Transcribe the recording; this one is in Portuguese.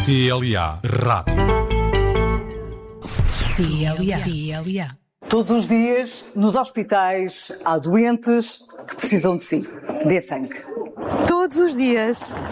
TLA Rádio. TLA. Todos os dias, nos hospitais, há doentes que precisam de si. Dê sangue. Todos os dias